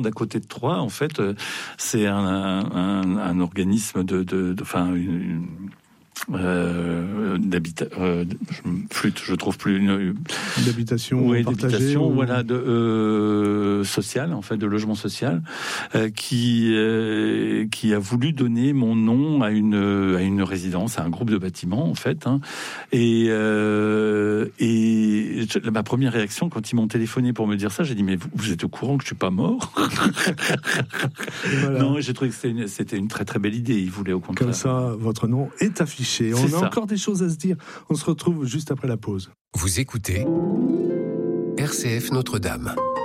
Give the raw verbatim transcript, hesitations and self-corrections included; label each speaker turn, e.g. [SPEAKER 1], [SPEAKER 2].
[SPEAKER 1] simplement d'à côté de Troyes. En fait, euh, c'est un, un, un organisme de, de, de enfin, une, une Euh, d'habitat, euh, je flûte, je trouve plus une
[SPEAKER 2] d'habitation,
[SPEAKER 1] oui,
[SPEAKER 2] partagée,
[SPEAKER 1] d'habitation,
[SPEAKER 2] ou...
[SPEAKER 1] voilà, de euh, social, en fait, de logement social, euh, qui euh, qui a voulu donner mon nom à une à une résidence, à un groupe de bâtiments, en fait, hein, et euh, et je, ma première réaction quand ils m'ont téléphoné pour me dire ça, j'ai dit mais vous, vous êtes au courant que je suis pas mort? Voilà. Non, j'ai trouvé que c'était une, c'était une très très belle idée. Ils voulaient au contraire.
[SPEAKER 2] Comme ça, votre nom est affiché. On
[SPEAKER 1] C'est
[SPEAKER 2] a
[SPEAKER 1] ça.
[SPEAKER 2] encore des choses à se dire. On se retrouve juste après la pause.
[SPEAKER 3] Vous écoutez R C F Notre-Dame.